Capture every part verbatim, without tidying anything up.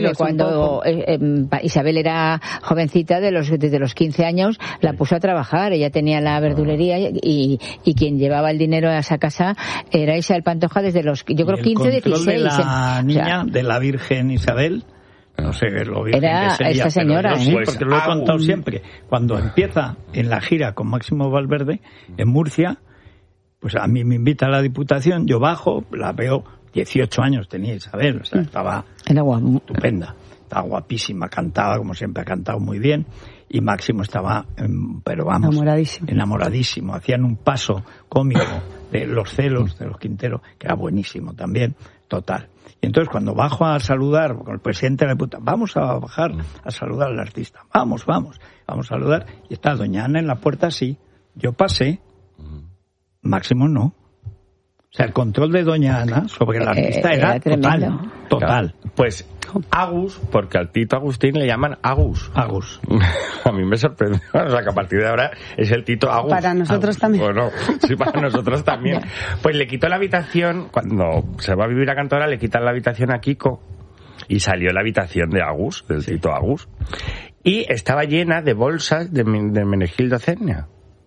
De cuando eh, eh, Isabel era jovencita, de los desde los quince años, la puso a trabajar. Ella tenía la verdulería y, y quien llevaba el dinero a esa casa era Isabel Pantoja desde los, yo creo, quince o dieciséis. De la niña, o sea, de la Virgen Isabel, no sé lo bien era que sería, esta señora, pero yo ¿eh? sí, porque lo he contado siempre. Cuando empieza en la gira con Máximo Valverde en Murcia, pues a mí me invita a la Diputación, yo bajo, la veo. dieciocho años tenía Isabel, o sea, estaba estupenda, estaba guapísima, cantaba como siempre ha cantado muy bien, y Máximo estaba, pero vamos, enamoradísimo, enamoradísimo. Hacían un paso cómico de Los celos de los Quinteros, que era buenísimo también, total. Y entonces cuando bajo a saludar con el presidente de la Diputación, vamos a bajar a saludar al artista, vamos, vamos, vamos a saludar, y está doña Ana en la puerta, sí, yo pasé, Máximo no. O sea, el control de doña Ana sobre el artista eh, era, era total, total. Pues Agus, porque al Tito Agustín le llaman Agus. Agus. A mí me sorprendió, o sea, que a partir de ahora es el Tito Agus. Para nosotros Agus. también. Bueno, sí, para nosotros también. Pues le quitó la habitación, cuando se va a vivir a Cantora, le quitan la habitación a Kiko y salió la habitación de Agus, del sí. Tito Agus. Y estaba llena de bolsas de, de Menegildo Cegna.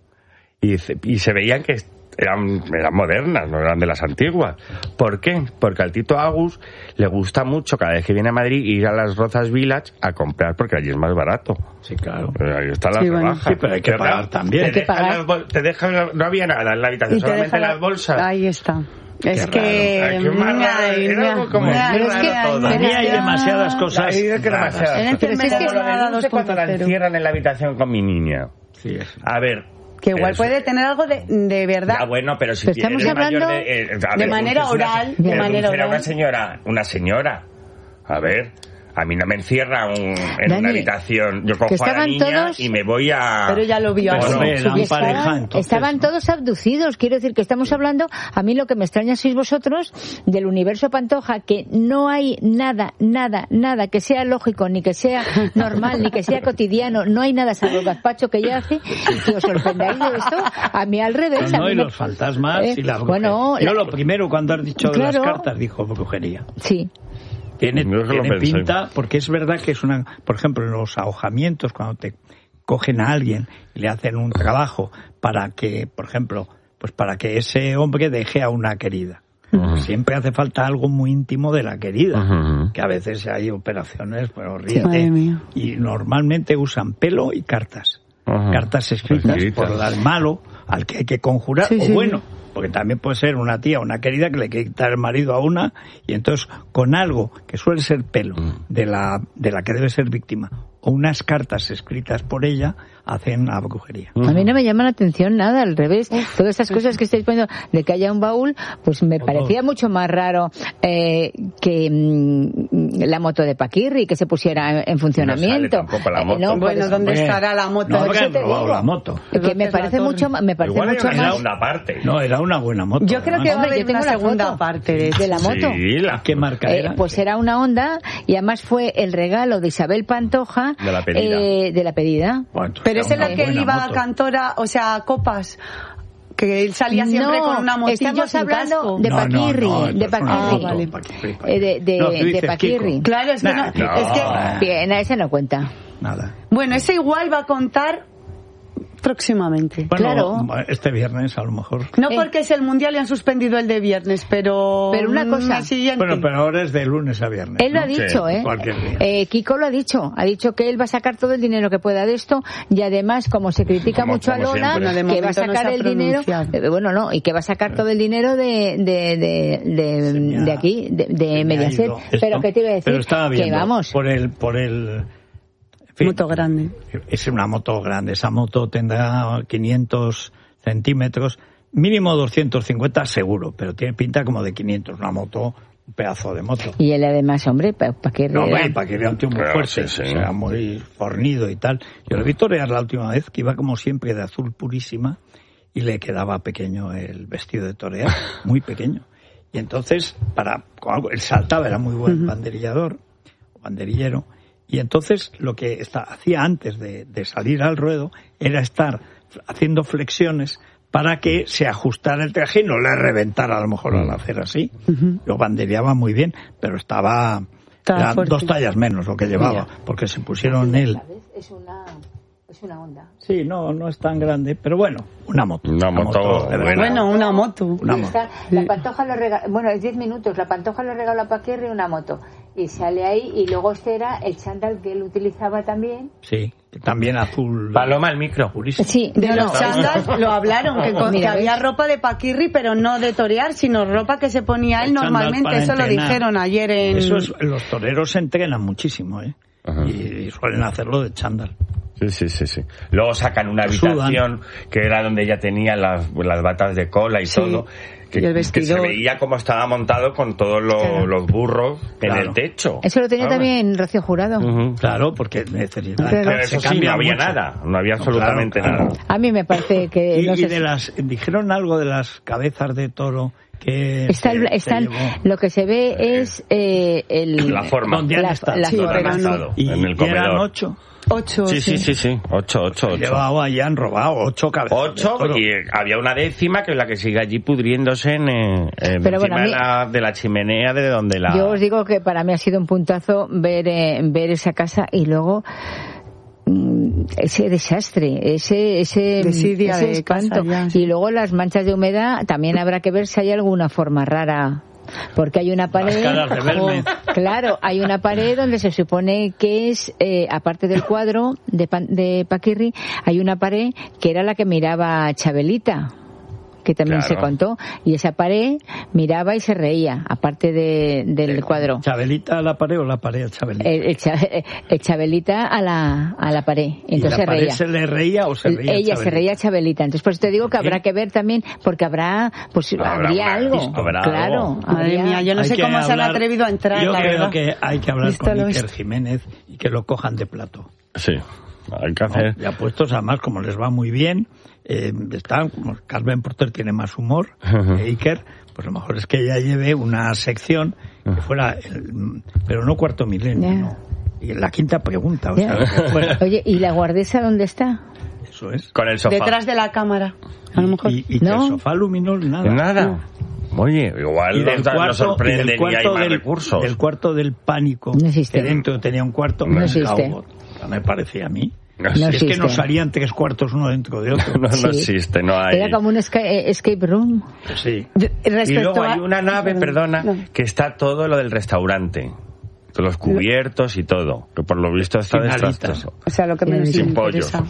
Y, y se veían que Eran, eran modernas, no eran de las antiguas. ¿Por qué? Porque al Tito Agus le gusta mucho cada vez que viene a Madrid ir a las Rozas Village a comprar, porque allí es más barato. Sí, claro. Pero ahí están las sí, bueno, rebajas. sí, pero hay que ¿verdad? pagar también. Te Hay que dejan, pagar. Las, te dejan, no había nada en la habitación, solamente las bolsas. Ahí está. Es Qué que... Ay, qué más raro, era algo como muy raro todo. Todavía hay demasiadas cosas. Hay demasiadas En cosas. es que Como lo de Dulce cuando la encierran en la habitación con mi niña. Sí, es. A ver... Que igual Eso. puede tener algo de, de verdad. Ah, bueno, pero si pero tiene estamos hablando mayor de, eh, a de ver, manera Dulce es oral, una, de manera Dulce era oral. una señora, una señora. A ver, a mí no me encierra un, en Dani, una habitación. Yo cojo a la estaban niña todos, y me voy a... Pero ya lo vio Bueno, así. Hombre, eran y estaban, pareja, entonces, estaban ¿no? todos abducidos. Quiero decir que estamos hablando, a mí lo que me extraña sois vosotros, del universo Pantoja, que no hay nada, nada, nada que sea lógico, ni que sea normal, ni que sea cotidiano. No hay nada salvo el gazpacho que ella hace, y que os sorprendáis de esto. A mí al revés. No, no, a mí y me... los fantasmas eh, y la brujería. Bueno, Yo la... lo primero cuando has dicho claro. de las cartas, dijo brujería. Sí. Tiene, No tiene pinta, porque es verdad que es una... Por ejemplo, en los ahogamientos, cuando te cogen a alguien y le hacen un trabajo para que, por ejemplo, pues para que ese hombre deje a una querida. Uh-huh. Siempre hace falta algo muy íntimo de la querida, uh-huh. que a veces hay operaciones, bueno, ríete, y normalmente usan pelo y cartas. Uh-huh. Cartas escritas por el malo, al que hay que conjurar, sí, o sí. bueno... Porque también puede ser una tía o una querida que le quiere quitar el marido a una, y entonces con algo que suele ser pelo de la de la que debe ser víctima o unas cartas escritas por ella, hacen la brujería. A mí no me llama la atención nada, al revés. Todas estas cosas que estáis poniendo de que haya un baúl, pues me o parecía todo. Mucho más raro eh, que mmm, la moto de Paquirri, que se pusiera en funcionamiento. No sale la moto. Eh, no, bueno, pues, ¿dónde hombre, estará la moto? No, no, no, la moto. Que me parece mucho, me parece Igual mucho era más... una parte. No, era una buena moto. Yo creo que va a haber una segunda foto parte de, de la moto. Sí, la... ¿Qué marca eh, era? Pues era una Honda, y además fue el regalo de Isabel Pantoja de la pedida. Eh, de la pedida. Bueno, pero es en la que él iba moto. a Cantora, o sea, a Copas, que él salía siempre no, con una motillo estamos sin hablando casco. de no, Paquirri, no, no, de Paquirri. Ah, vale. Paquirri, Eh, de de, no, de Paquirri. Kiko. Claro, es que nah, no, no, es que bien, a ese no cuenta. Nada. Bueno, ese igual va a contar próximamente. Bueno, claro. Este viernes a lo mejor. No porque es el mundial y han suspendido el de viernes, pero... Pero una cosa... Siguiente. Bueno, pero ahora es de lunes a viernes. Él lo ¿no? ha dicho, sí, ¿eh? Cualquier día. eh Kiko lo ha dicho. Ha dicho que él va a sacar todo el dinero que pueda de esto, y además, como se critica como, mucho como a Lola, siempre. que va a sacar no el dinero... Eh, bueno, no, y que va a sacar todo el dinero de de de, de, de, de aquí, de, de Mediaset. Pero que te iba a decir, pero estaba viendo, que vamos... Por el... Por el En fin, moto grande. Es una moto grande. Esa moto tendrá quinientos centímetros, mínimo doscientos cincuenta seguro, pero tiene pinta como de quinientos. Una moto, un pedazo de moto. Y él además, hombre, para pa que... No, hombre, para que era un tío muy Pero, fuerte, sí, sí. o sea, muy fornido y tal. Yo lo vi torear la última vez, que iba como siempre de azul purísima, y le quedaba pequeño el vestido de torear, muy pequeño. Y entonces, para con algo, él saltaba, era muy buen banderillador, banderillero. Y entonces lo que está, hacía antes de, de salir al ruedo era estar haciendo flexiones para que se ajustara el traje y no le reventara a lo mejor al hacer así. Uh-huh. Lo bandereaba muy bien, pero estaba Era dos tallas menos lo que llevaba, porque se pusieron él. Es una, es una Honda. Sí, no, no es tan grande, pero bueno, una moto. Una, una moto, moto de verdad. Bueno, una moto. Una moto. Está, la Pantoja le regala, bueno, es diez minutos, la Pantoja le regala a Paquirri una moto. Y sale ahí, y luego este era el chándal que él utilizaba también. Sí, también azul. Paloma, el micro. Purísimo. Sí, De no, los no. chándal lo hablaron, que, con- Mira, que había ¿ves? ropa de Paquirri, pero no de torear, sino ropa que se ponía él El chándal normalmente. para Eso lo entrenar. dijeron ayer en... Eso es, los toreros se entrenan muchísimo, ¿eh? Ajá. Y, y suelen hacerlo de chándal. Sí, sí, sí, sí. Luego sacan una Sudan. habitación que era donde ella tenía las, las batas de cola y Sí. todo. Que, Y el que se vestidor. veía cómo estaba montado con todos lo- Claro. los burros en Claro. el techo. Eso lo tenía ¿Sabes? también Rocío Jurado. Ujú. Claro, porque necesita. Pero Pero eso se sí, no cambia había mucho. nada. No había No, absolutamente claro, claro. nada. A mí me parece que... Y, no y sé de si- las, dijeron algo de las cabezas de toro que Está el- se- se están, llevó. lo que se ve es eh, el, La forma. ¿Dónde han la- estado? la Sí, forma. pero no- Estado, Y, en el y eran comedor. ocho. Ocho, Sí, sí, sí, sí. Ocho, ocho, ocho. Llevaba y han robado ocho cabezas. Ocho, de toro. y eh, había una décima que es la que sigue allí pudriéndose en, eh, en Pero encima bueno, a mí- de, la, de la chimenea de donde la... Yo os digo que para mí ha sido un puntazo ver eh, ver esa casa y luego mm, ese desastre, ese ese, Desidia ese de espanto. casa ya, sí. Y luego las manchas de humedad, también habrá que ver si hay alguna forma rara. Porque hay una pared, caras de Belmez. claro, hay una pared donde se supone que es, eh, aparte del cuadro de, Pan- de Paquirri, hay una pared que era la que miraba Chabelita, que también Claro. se contó, y esa pared miraba y se reía, aparte de, del cuadro. ¿Chabelita a la pared o la pared a Chabelita? El, el Cha- el Chabelita a la, a la pared, ¿Y entonces la se pared reía. se le reía o se reía Ella se Chabelita? reía Chabelita, entonces pues te digo que ¿Sí? habrá que ver también, porque habrá, pues Habrá habría una- algo, habrá claro. algo. Madre habría- mía, yo no Hay sé que cómo se han hablar- atrevido a entrar, Yo la creo verdad. que hay que hablar Visto con lo Iker visto. Jiménez y que lo cojan de plato. Sí, hay que ¿no? hacer... Ya puestos, además, como les va muy bien, eh, están, como Carmen Porter tiene más humor, Ujú. que Iker, pues lo mejor es que ella lleve una sección que fuera, el- pero no cuarto milenio, Ya. no. Y la quinta pregunta, o Ya. sea, que fuera. Oye, ¿y la guardesa dónde está? Eso es. Con el sofá. Detrás de la cámara, a lo mejor. Y, y que ¿No? el sofá luminol, nada. Nada. Oye, igual Y del nos, da- nos cuarto, y sorprende del y hay cuarto más del, recursos. del cuarto del pánico, No existe. que dentro tenía un cuarto, No nunca existe. hubo. Ya me parecía a mí. No No es existe. que nos salían tres cuartos uno dentro de otro. No, no Sí. existe, no hay... Era como un esca- eh, escape room. Sí. De- Y Respecto luego a... hay una nave, perdona, No. que está todo lo del restaurante. Los cubiertos y todo. Que por lo visto está Sin alitas. desastroso. O sea, lo que menos Sin me pollos. interesa.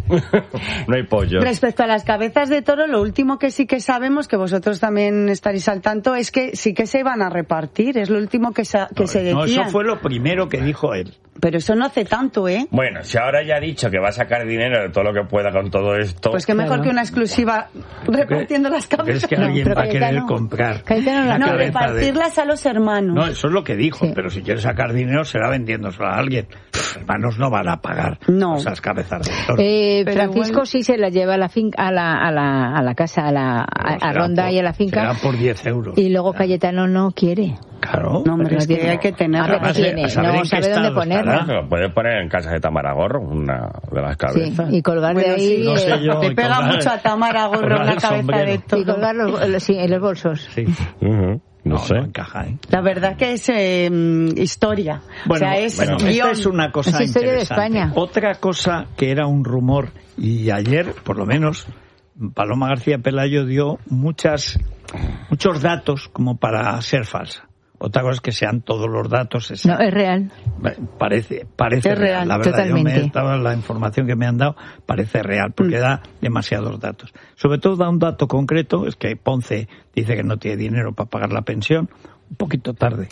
No hay pollos. Respecto a las cabezas de toro, lo último que sí que sabemos, que vosotros también estaréis al tanto, es que sí que se iban a repartir. Es lo último que, sa- que se No, decía. eso fue lo primero que dijo él. Pero eso no hace tanto, ¿eh? Bueno, si ahora ya ha dicho que va a sacar dinero de todo lo que pueda con todo esto... Pues que mejor Claro. que una exclusiva repartiendo las ¿Crees cabezas. que No, alguien pero va a querer Cayetano- comprar Cayetano la la- No, cabeza de- repartirlas a los hermanos. No, eso es lo que dijo, Sí. pero si quiere sacar dinero será vendiéndoselo a alguien. Los hermanos no van a pagar No. esas cabezas de toro. Eh, Pero Francisco igual- sí se la lleva a la finca, a la, a la, a la casa, a la a, a Será Ronda por- y a la finca. Será por diez euros. Y luego Cayetano no quiere. Claro. No, hombre, Pero es que tiene- hay que A tenerlo. ver, Además, tiene, a saber en no qué sabe dónde estado ponerla. estará. Lo puede poner en casa de Tamaragorro, una de las Sí, cabezas. y colgar Bueno, de ahí. sí, no sé eh, yo. Te y pega colgar- mucho a Tamara Gorro colgar la el cabeza sombrero. de y todo. colgar los, los- sí, en los bolsos. Sí. Ujú, No, No, sé. no encaja, ¿eh? La verdad que es eh, historia. Bueno, o sea, es bueno, guión. esta es una cosa Es historia de interesante. España. Otra cosa que era un rumor, y ayer, por lo menos, Paloma García Pelayo dio muchas, muchos datos como para ser falsa. Otra cosa es que sean todos los datos No, exactos. es real. Parece, parece Es real, La verdad, yo me totalmente. he estado, la información que me han dado parece real, porque Mm. da demasiados datos. Sobre todo da un dato concreto, es que Ponce dice que no tiene dinero para pagar la pensión, un poquito tarde.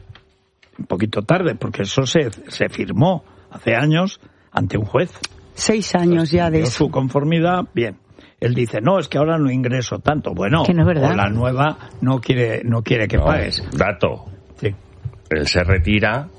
Un poquito tarde, porque eso se, se firmó hace años ante un juez. Seis años ya de Dio eso. su conformidad, bien. Él dice, no, es que ahora no ingreso tanto. Bueno, Que no es verdad. o la nueva no quiere, no quiere que No, pagues. Dato. Sí. Él se retira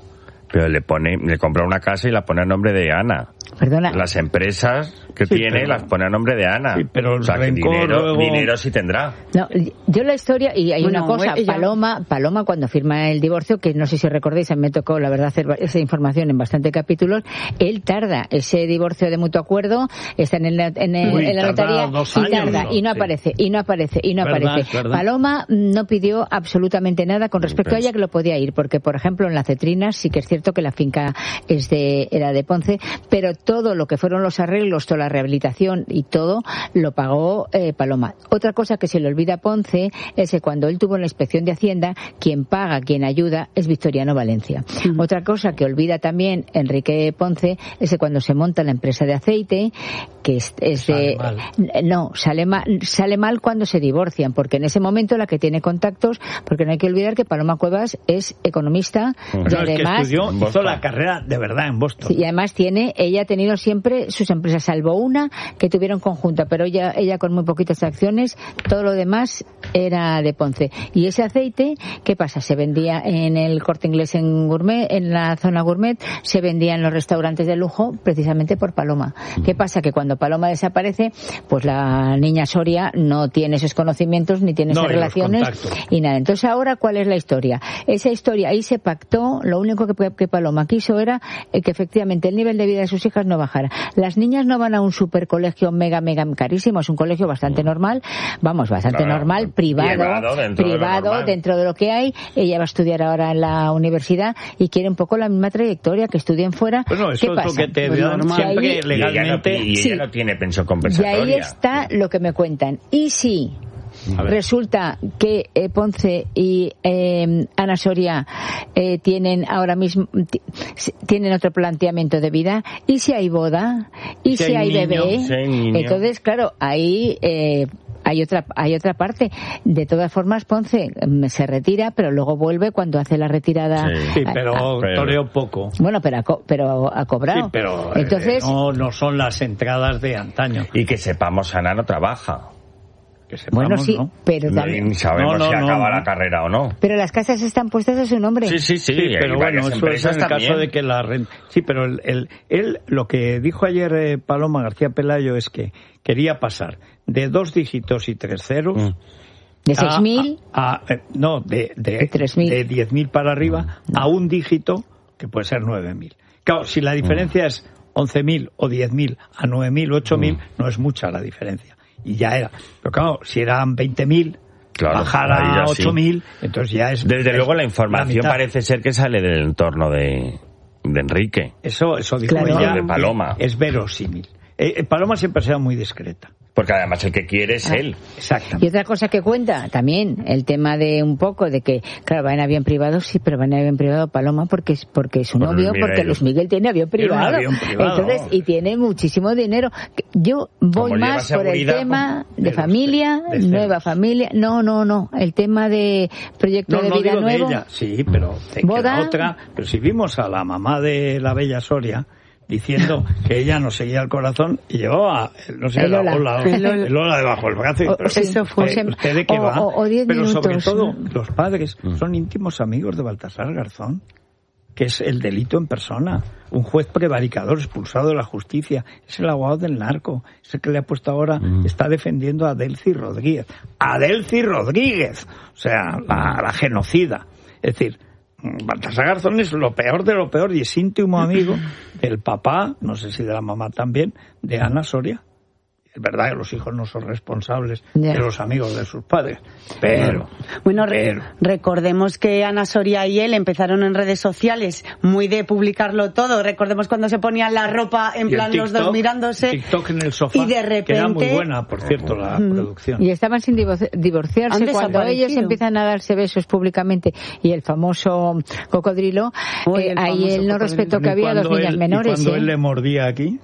Pero le pone, le compra una casa y la pone a nombre de Ana. Perdona. Las empresas que Sí, tiene pero- las pone a nombre de Ana. Sí, pero el o sea, que rencor dinero, luego- dinero sí tendrá. No, yo la historia, y hay Bueno, una cosa, ella- Paloma, Paloma cuando firma el divorcio, que no sé si recordáis, a mí me tocó, la verdad, hacer esa información en bastante capítulos, él tarda, ese divorcio de mutuo acuerdo, está en, el, en, el- Uy, en la tarda notaría, dos y años, tarda, ¿no? y no Sí. aparece, y no aparece, y no Verdad, aparece. verdad. Paloma no pidió absolutamente nada con respecto a Pues- ella, que lo podía ir, porque, por ejemplo, en la Cetrinas sí que es cierto que la finca es de, era de Ponce, pero todo lo que fueron los arreglos, toda la rehabilitación y todo, lo pagó eh, Paloma. Otra cosa que se le olvida a Ponce es que cuando él tuvo la inspección de Hacienda, quien paga, quien ayuda, es Victoriano Valencia. Uh-huh. Otra cosa que olvida también Enrique Ponce es que cuando se monta la empresa de aceite, que es, es de... Sale mal. No, sale mal, sale mal cuando se divorcian, porque en ese momento la que tiene contactos, porque no hay que olvidar que Paloma Cuevas es economista Uh-huh. y No, es que además... estudió, hizo Boston. la carrera de verdad en Boston. Sí, y además tiene, ella ha tenido siempre sus empresas, salvo una que tuvieron conjunta, pero ella, ella con muy poquitas acciones, todo lo demás era de Ponce. Y ese aceite, ¿qué pasa? Se vendía en el Corte Inglés en Gourmet, en la zona Gourmet, se vendía en los restaurantes de lujo precisamente por Paloma. ¿Qué pasa? Que cuando Paloma desaparece, pues la niña Soria no tiene esos conocimientos ni tiene No, esas y los relaciones contactos. y nada. Entonces ahora, ¿cuál es la historia? Esa historia, ahí se pactó, lo único que, que Paloma quiso era eh, que efectivamente el nivel de vida de sus hijas no bajara. Las niñas no van a un supercolegio mega, mega carísimo, es un colegio bastante normal, vamos, bastante Claro. normal, privado, Privado dentro de lo privado normal. dentro de lo que hay. Ella va a estudiar ahora en la universidad y quiere un poco la misma trayectoria, que estudien fuera. Bueno, eso ¿Qué es pasa? lo que te Pues dan normal. siempre Y ahí- legalmente. Y ella no, y ella Sí. no tiene pensión Y compensatoria. ahí está lo que me cuentan. Y si A ver. resulta que eh, Ponce y eh, Ana Soria eh, tienen ahora mismo t- tienen otro planteamiento de vida, y si hay boda, y Si si hay hay niño, bebé, si hay niño. entonces claro, ahí eh, hay otra hay otra parte. De todas formas, Ponce mm, se retira, pero luego vuelve cuando hace la retirada. Sí. Sí, a- pero a- pero- toreó poco. bueno, pero ha, co- pero ha cobrado. Sí, pero eh, entonces no, no son las entradas de antaño. Y que sepamos, Ana no trabaja. Que sepamos, bueno, sí, ¿no? pero No, también- ni sabemos No, no, si no, acaba no. la carrera o no. pero las casas están puestas a su nombre. Sí, sí, sí. Sí, hay pero varias bueno, eso es empresas en el también. caso de que la renta... Sí, pero el, el- él, lo que dijo ayer eh, Paloma García Pelayo es que quería pasar de dos dígitos y tres ceros... Mm. De a- seis mil a- a- eh, no, de, de, De tres mil. de diez mil para arriba a un dígito que puede ser nueve mil. Claro, si la diferencia es once mil o diez mil a nueve mil o ocho mil, no es mucha la diferencia. Y ya era. Pero claro, si eran veinte mil, Claro, bajar ahí ya a sí. ocho mil, entonces ya es... Desde es luego la información mitad. parece ser que sale del entorno de, de Enrique. Eso, eso dijo Claro. ella. De Paloma. Es verosímil. Eh, eh, Paloma siempre ha sido muy discreta. Porque además el que quiere es Ah. él. Exactamente. Y otra cosa que cuenta también, el tema de un poco de que, claro, va en avión privado, sí, pero va en avión privado Paloma porque es porque es su Por novio, Luis Miguel. porque Luis Miguel tiene avión Tiene un privado. avión privado. Entonces, y tiene muchísimo dinero. Yo voy Como lleva más por el seguridad, tema de de los- familia, de ceros. nueva familia. No, no, no. El tema de proyecto No, de no vida digo nuevo. de ella, sí, pero te Boda. queda otra. Pero si vimos a la mamá de la Bella Soria diciendo que ella nos seguía el corazón y llevaba, no sé, El la Lola. ola, El Lola. el Lola debajo del brazo. y- O- pero sí, eso fue. ¿usted, usted de qué O- va? o- o diez pero sobre minutos. todo, los padres son íntimos amigos de Baltasar Garzón, que es el delito en persona. Un juez prevaricador expulsado de la justicia. Es el abogado del narco. Es el que le ha puesto ahora, está defendiendo a Delcy Rodríguez. ¡A Delcy Rodríguez! O sea, la, la genocida. Es decir, Baltasar Garzón es lo peor de lo peor y es íntimo amigo del papá, no sé si de la mamá también, de Ana Soria. Es verdad que los hijos no son responsables Ya. de los amigos de sus padres, pero... Bueno, re- pero- recordemos que Ana Soria y él empezaron en redes sociales muy de publicarlo todo. Recordemos cuando se ponían la ropa en y el plan los dos TikTok, mirándose. TikTok en el sofá, y de que era muy repente- buena, por cierto, la Mm. producción. Y estaban sin divo- divorciarse. Han Cuando desaparecido. ellos empiezan a darse besos públicamente y el famoso cocodrilo, Uy, eh, el ahí famoso él no cocodrilo. respetó que Y había dos cuando niñas él- menores. Y cuando ¿eh? él le mordía aquí,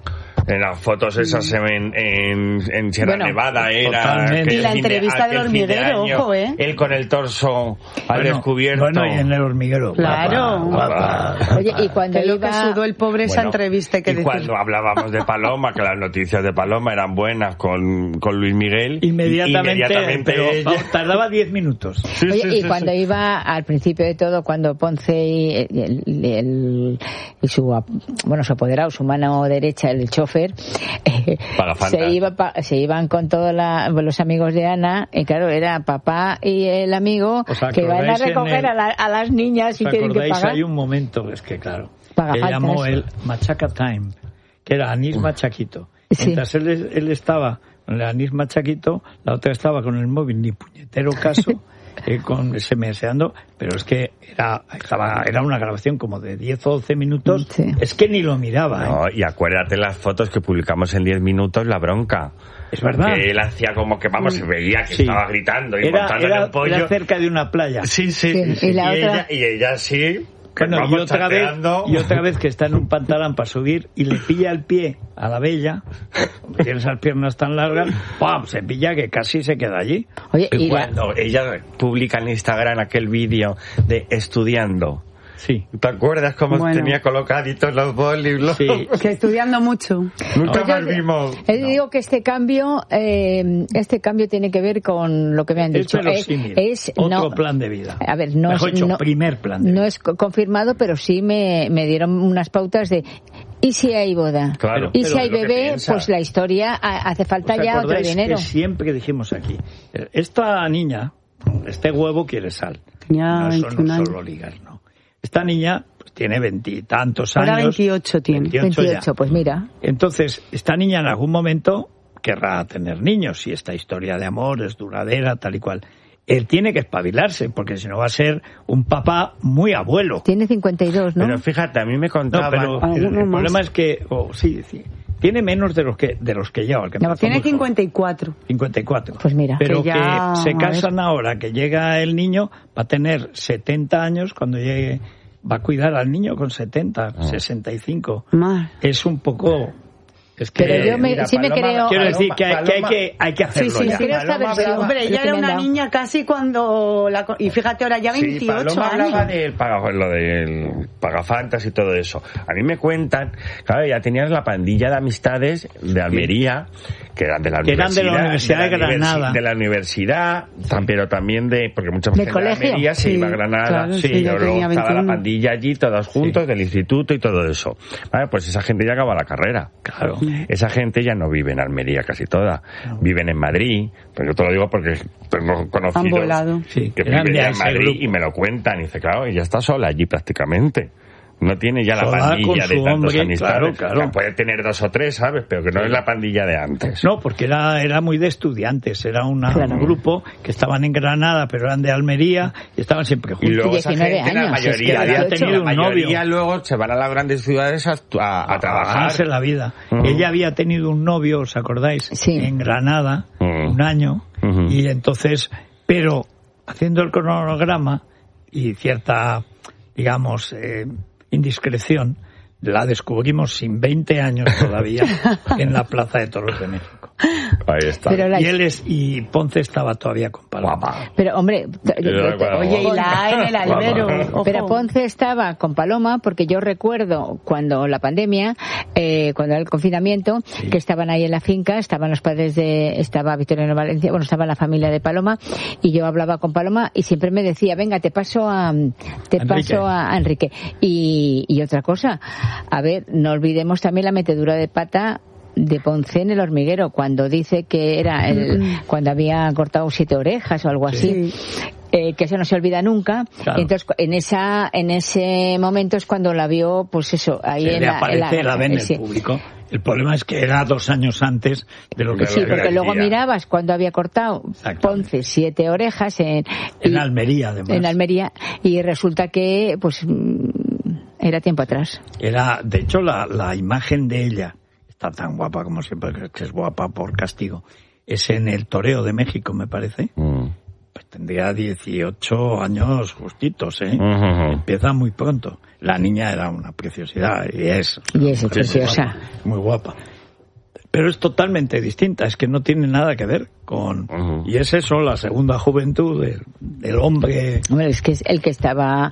En las fotos esas se ven en, en Sierra Bueno, Nevada, era... totalmente. Y la entrevista del hormiguero, ojo, ¿eh? Él con el torso al Bueno, descubierto. Bueno, y en el hormiguero. Claro. Guapa, guapa. Oye, y cuando Que lo que iba... sudó el pobre esa Bueno, entrevista que y decir. cuando hablábamos de Paloma, que las noticias de Paloma eran buenas con, con Luis Miguel, Inmediatamente, inmediatamente pero ella- vamos, tardaba diez minutos. Sí, Oye, sí, y sí, cuando sí. iba al principio de todo, cuando Ponce y, el, el- y su bueno su apoderado, su mano derecha, el chofer, eh, Pagafantas. se iba pa- se iban con todos la- los amigos de Ana, y claro, era papá y el amigo ¿Os que iban a acordáis en recoger el- a, la- a las niñas y ¿Os tienen que acordáis? pagar. Hay un momento, es que claro, Paga que faltas. llamó el Machaca Time, que era Anís Machaquito. Sí. Mientras él, él estaba con el Anís Machaquito, la otra estaba con el móvil, ni puñetero caso, eh, con SMSeando, pero es que era estaba era una grabación como de diez o doce minutos, Sí. es que ni lo miraba. ¿eh? No, y acuérdate las fotos que publicamos en diez minutos, la bronca. Es verdad. Que él hacía como que, vamos, se veía que Sí. estaba gritando y Era, montándole era, un pollo. era cerca de una playa. Sí, sí, Sí, sí, sí. y la Y, otra- ella, y ella sí. que Bueno, y vamos otra, vez, chateando. y otra vez que está en un pantalón para subir y le pilla el pie a la bella, tiene esas piernas tan largas, ¡pam! Se pilla que casi se queda allí. Oye, Y y la- cuando ella publica en Instagram aquel vídeo de estudiando, Sí. ¿te acuerdas cómo Bueno. tenía colocaditos los bolis? los- Sí. Que estudiando mucho. Nunca Pues más yo- vimos. eh, digo que este cambio, eh, este cambio tiene que ver con lo que me han Es dicho. verosímil. es Otro no, plan de vida. A ver, no Mejor es, dicho, no, primer plan de no vida. es co- confirmado, pero sí me, me dieron unas pautas de ¿y si hay boda? Claro. ¿Y si Pero hay es lo que bebé? piensa. Pues la historia ha- hace falta ¿Os ya otro acordáis dinero. que siempre dijimos aquí, esta niña, este huevo quiere sal. Tenía No, eso veintiún no años. solo ligar, no. Esta niña pues, tiene veintitantos Ahora años. veintiocho tiene. veintiocho ya. veintiocho, pues mira. Entonces, esta niña en algún momento querrá tener niños, si esta historia de amor es duradera, tal y cual. Él tiene que espabilarse, porque si no va a ser un papá muy abuelo. Tiene cincuenta y dos, ¿no? Pero fíjate, a mí me No, contaban... pero el, Alguno el más. problema es que, oh, sí, sí, tiene menos de los que de los que lleva. el que No, empezó tiene muy joven. cincuenta y cuatro. cincuenta y cuatro. Pues mira. Pero Que que, ya, se a casan ahora, que llega el niño, va a tener setenta años cuando llegue, va a cuidar al niño con setenta, sesenta y cinco. Más. Es un poco... Es que, Pero yo me- mira, sí me Paloma- creo- quiero Paloma- decir que hay, que, hay Paloma- que hay que hacerlo Sí, sí, ya. sí. Creo esta Paloma versión. hablaba- Hombre, ella era una Tremenda. niña casi cuando... La, co- y fíjate, ahora ya Sí, veintiocho Paloma hablaba años. del paga- lo del pagafantas y todo eso. A mí me cuentan, claro, ya tenías la pandilla de amistades de Almería, que eran de la Que eran de universidad, la Universidad de la universi- Granada. de la universidad, tam- pero también de, porque mucha ¿Del gente de colegio? Almería se Sí, iba a Granada, claro, sí, y yo luego tenía estaba la veintiuno. pandilla allí, todos juntos, Sí. del instituto y todo eso. Vale, pues esa gente ya acaba la carrera. Claro. Esa gente ya no vive en Almería casi toda, viven en Madrid, pero yo te lo digo porque tengo conocidos Han volado. Sí, que eran viven de ya en ese Madrid grupo. y me lo cuentan y dice, claro, ella está sola allí prácticamente. No tiene ya la Sola pandilla con de su tantos hombre, amistades. claro, claro. Que puede tener dos o tres, ¿sabes? Pero que no es la pandilla de antes. No, porque era, era muy de estudiantes, era una- Claro. un grupo que estaban en Granada, pero eran de Almería y estaban siempre Y juntos. luego esa diecinueve gente, la años, es que mayoría, había la tenido un mayoría novio. luego se van a las grandes ciudades a, a, a trabajar. ganarse la vida. Ujú. Ella había tenido un novio, ¿os acordáis? Sí. En Granada, Ujú. un año, Ujú. y entonces, pero haciendo el cronograma y cierta, digamos, eh, indiscreción, la descubrimos sin veinte años todavía en la Plaza de Toros de México. Ahí está. Pero la- Y él es, y Ponce estaba todavía con Paloma. Guapa. Pero, hombre, t- Yo yo- recuerdo. Oye, y la A en el albero. Ojo. pero Ponce estaba con Paloma porque yo recuerdo cuando la pandemia, eh, cuando era el confinamiento, que estaban ahí en la finca, estaban los padres de, estaba Victoriano Valencia, bueno, estaba la familia de Paloma y yo hablaba con Paloma y siempre me decía, venga, te paso a, te Enrique. paso a, a Enrique. Y, y otra cosa, a ver, no olvidemos también la metedura de pata de Ponce en El Hormiguero, cuando dice que era el, cuando había cortado siete orejas o algo así. Eh, que eso no se olvida nunca. Claro. Y entonces en esa en ese momento es cuando la vio, pues eso, ahí Se en le la, aparece, en la, ve en el sí. público. El problema es que era dos años antes de lo que Sí, la porque jerarquía. luego mirabas cuando había cortado Exactamente. Ponce siete orejas en, En y- Almería, además. en Almería, y resulta que pues mm, era tiempo atrás. Era, de hecho, la, la imagen de ella, está tan guapa como siempre, que es guapa por castigo, es en el Toreo de México, me parece. Mm. Pues tendría dieciocho años justitos, ¿eh? Ujú. Empieza muy pronto. La niña era una preciosidad y es. Y es muy preciosa. guapa, muy guapa. pero es totalmente distinta, es que no tiene nada que ver con... Uh-huh. Y es eso, la segunda juventud del, del hombre... Hombre, es que es el que estaba...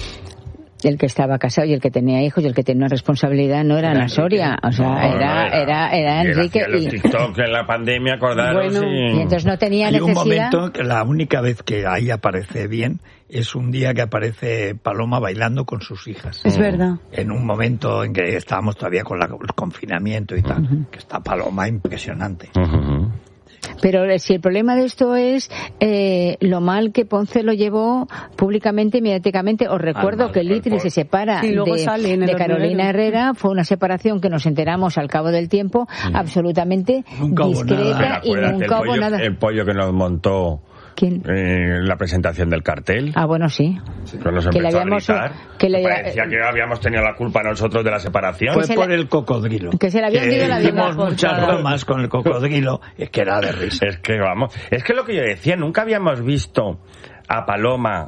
el que estaba casado y el que tenía hijos y el que tenía una responsabilidad no era Ana Soria, o sea, no, era, no era, era, era Enrique. Y los TikTok en la pandemia, acordaros. Bueno, y... y entonces no tenía y necesidad. un momento que la única vez que ahí aparece bien es un día que aparece Paloma bailando con sus hijas. Es verdad. En un momento en que estábamos todavía con la, el confinamiento y tal, uh-huh. que está Paloma impresionante. Uh-huh. Pero si el problema de esto es eh, lo mal que Ponce lo llevó públicamente y mediáticamente. Os recuerdo mal, que Litri se separa sí, de, de Carolina Herrera. Fue una separación que nos enteramos al cabo del tiempo, sí. absolutamente nunca discreta y nunca hubo nada. El pollo que nos montó... ¿Quién? Eh, la presentación del cartel. Ah, bueno, sí. sí. Que nos que le habíamos, a que le parecía que habíamos tenido la culpa nosotros de la separación. Fue por la, el cocodrilo. Que se le habían dicho la vida. Hicimos muchas bromas con el cocodrilo, es que era de risa. Es que vamos, es que lo que yo decía, nunca habíamos visto a Paloma